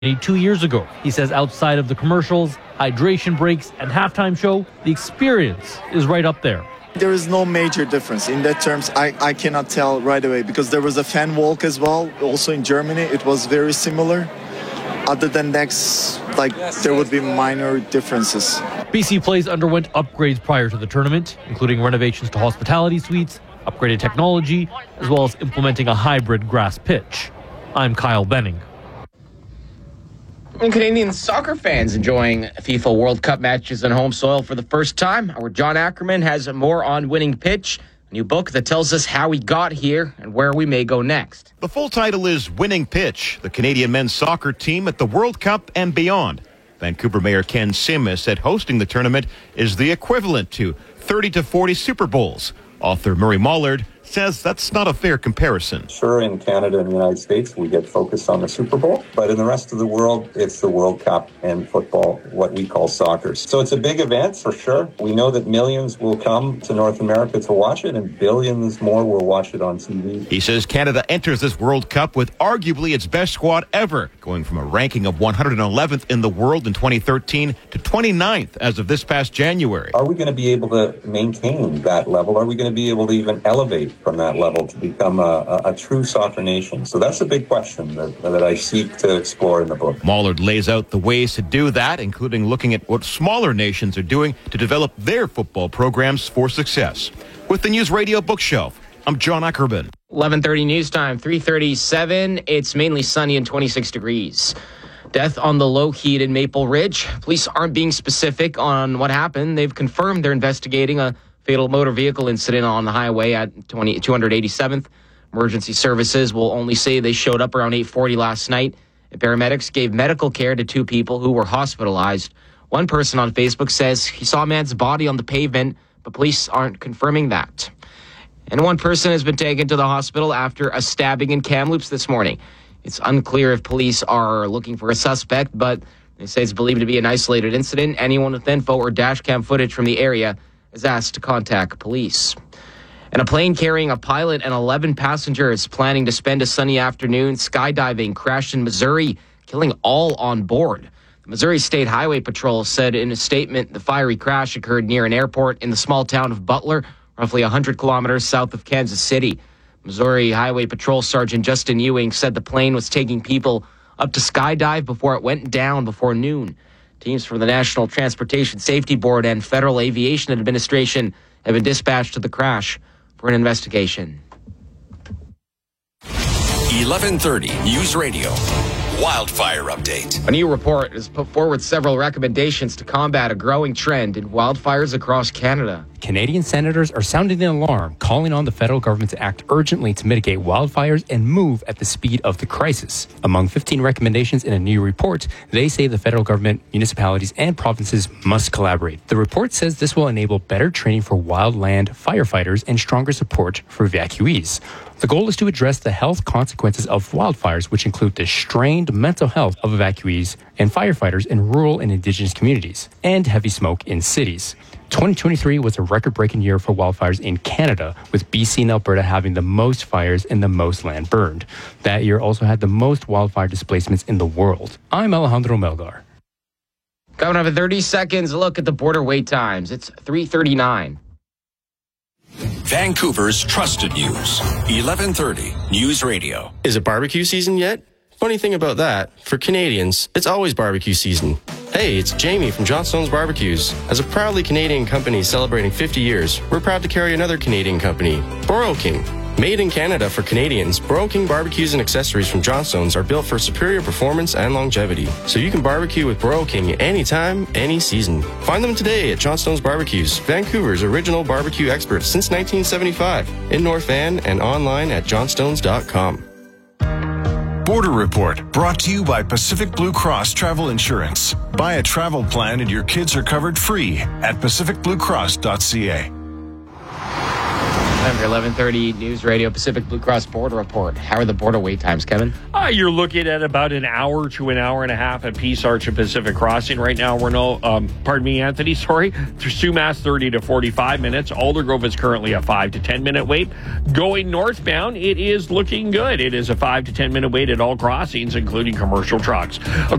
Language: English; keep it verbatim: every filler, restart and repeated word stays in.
two years ago. He says outside of the commercials, hydration breaks, and halftime show, the experience is right up there. There is no major difference. In that terms, I, I cannot tell right away because there was a fan walk as well. Also in Germany, it was very similar. Other than next, like, there would be minor differences. B C Place underwent upgrades prior to the tournament, including renovations to hospitality suites, upgraded technology, as well as implementing a hybrid grass pitch. I'm Kyle Benning. And Canadian soccer fans enjoying FIFA World Cup matches on home soil for the first time. Our John Ackerman has more on Winning Pitch, a new book that tells us how we got here and where we may go next. The full title is Winning Pitch, the Canadian men's soccer team at the World Cup and beyond. Vancouver Mayor Ken Sim said hosting the tournament is the equivalent to thirty to forty Super Bowls. Author Murray Mollard says that's not a fair comparison. Sure, in Canada and the United States, we get focused on the Super Bowl, but in the rest of the world, it's the World Cup and football, what we call soccer. So it's a big event for sure. We know that millions will come to North America to watch it, and billions more will watch it on T V. He says Canada enters this World Cup with arguably its best squad ever, going from a ranking of one hundred eleventh in the world in twenty thirteen to twenty-ninth as of this past January. Are we going to be able to maintain that level? Are we going to be able to even elevate from that level to become a, a, a true soccer nation? So that's a big question that, that I seek to explore in the book. Mollard lays out the ways to do that, including looking at what smaller nations are doing to develop their football programs for success. With the News Radio Bookshelf, I'm John Ackerman. eleven thirty news time, three thirty-seven. It's mainly sunny and twenty-six degrees. Death on the Lougheed in Maple Ridge. Police aren't being specific on what happened. They've confirmed they're investigating a fatal motor vehicle incident on the highway at two eighty-seventh. Emergency services will only say they showed up around eight forty last night. And paramedics gave medical care to two people who were hospitalized. One person on Facebook says he saw a man's body on the pavement, but police aren't confirming that. And one person has been taken to the hospital after a stabbing in Kamloops this morning. It's unclear if police are looking for a suspect, but they say it's believed to be an isolated incident. Anyone with info or dash cam footage from the area is asked to contact police. And a plane carrying a pilot and eleven passengers planning to spend a sunny afternoon skydiving crashed in Missouri, killing all on board. The Missouri State Highway Patrol said in a statement the fiery crash occurred near an airport in the small town of Butler, roughly one hundred kilometers south of Kansas City. Missouri Highway Patrol Sergeant Justin Ewing said the plane was taking people up to skydive before it went down before noon. Teams from the National Transportation Safety Board and Federal Aviation Administration have been dispatched to the crash for an investigation. eleven thirty News Radio. Wildfire update. A new report has put forward several recommendations to combat a growing trend in wildfires across Canada. Canadian senators are sounding the alarm, calling on the federal government to act urgently to mitigate wildfires and move at the speed of the crisis. Among fifteen recommendations in a new report, they say the federal government, municipalities, and provinces must collaborate. The report says this will enable better training for wildland firefighters and stronger support for evacuees. The goal is to address the health consequences of wildfires, which include the strained mental health of evacuees and firefighters in rural and indigenous communities, and heavy smoke in cities. twenty twenty-three was a record-breaking year for wildfires in Canada, with B C and Alberta having the most fires and the most land burned. That year also had the most wildfire displacements in the world. I'm Alejandro Melgar. Coming up in thirty seconds, a look at the border wait times. It's three thirty-nine. Vancouver's trusted news. eleven thirty News Radio. Is it barbecue season yet? Funny thing about that, for Canadians, it's always barbecue season. Hey, it's Jamie from Johnstone's Barbecues. As a proudly Canadian company celebrating fifty years, we're proud to carry another Canadian company, Broil King. Made in Canada for Canadians, Broil King barbecues and accessories from Johnstone's are built for superior performance and longevity, so you can barbecue with Broil King anytime, any season. Find them today at Johnstone's Barbecues, Vancouver's original barbecue experts since nineteen seventy-five, in North Van and online at johnstones dot com. Border Report, brought to you by Pacific Blue Cross Travel Insurance. Buy a travel plan and your kids are covered free at pacific blue cross dot c a. Time for eleven thirty News Radio Pacific Blue Cross Border Report. How are the border wait times, Kevin? Uh, you're looking at about an hour to an hour and a half at Peace Arch and Pacific Crossing. Right now, we're no, um, pardon me, Anthony, sorry. Through Sumas, thirty to forty-five minutes. Aldergrove is currently a five to ten minute wait. Going northbound, it is looking good. It is a five to ten minute wait at all crossings, including commercial trucks.